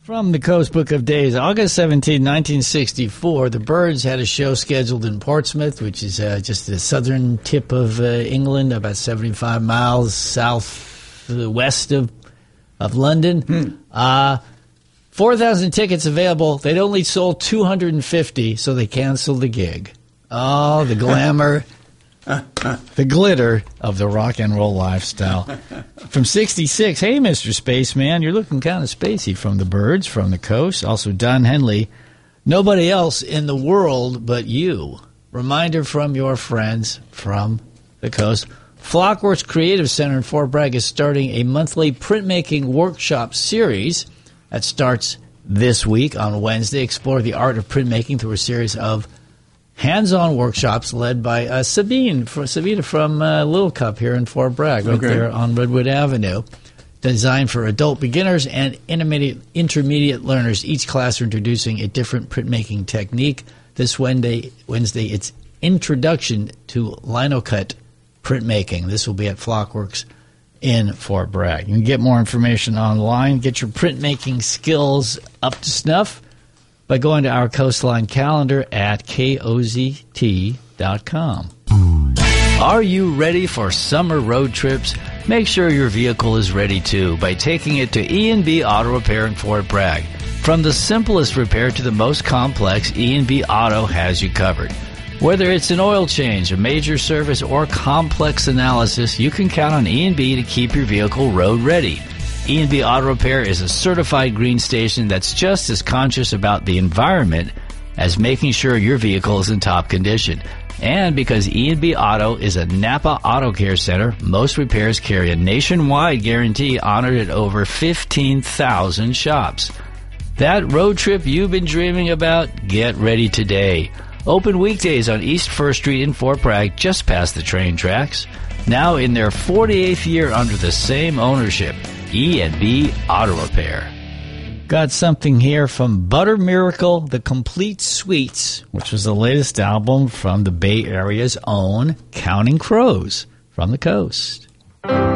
From the Coast Book of Days, August 17, 1964, the Byrds had a show scheduled in Portsmouth, which is just the southern tip of England, about 75 miles southwest of London. 4,000 tickets available. They'd only sold 250, so they canceled the gig. Oh, the glamour, the glitter of the rock and roll lifestyle. From 66, hey, Mr. Spaceman, you're looking kind of spacey. From the Byrds, from the Coast. Also, Don Henley, nobody else in the world but you. Reminder from your friends from the Coast. Flockworks Creative Center in Fort Bragg is starting a monthly printmaking workshop series that starts this week on Wednesday. Explore the art of printmaking through a series of hands-on workshops led by Sabine from Little Cup here in Fort Bragg, right there on Redwood Avenue. Designed for adult beginners and intermediate learners. Each class are introducing a different printmaking technique. This Wednesday, it's Introduction to Linocut Printmaking. This will be at Flockworks in Fort Bragg. You can get more information online, get your printmaking skills up to snuff by going to our Coastline calendar at kozt.com. Are you ready for summer road trips? Make sure your vehicle is ready too by taking it to E&B Auto Repair in Fort Bragg. From the simplest repair to the most complex, E&B Auto has you covered. Whether it's an oil change, a major service, or complex analysis, you can count on E&B to keep your vehicle road ready. E&B Auto Repair is a certified green station that's just as conscious about the environment as making sure your vehicle is in top condition. And because E&B Auto is a Napa Auto Care Center, most repairs carry a nationwide guarantee honored at over 15,000 shops. That road trip you've been dreaming about? Get ready today. Open weekdays on East 1st Street in Fort Bragg, just past the train tracks. Now in their 48th year under the same ownership, E&B Auto Repair. Got something here from Butter Miracle, The Complete Suites, which was the latest album from the Bay Area's own Counting Crows from the Coast.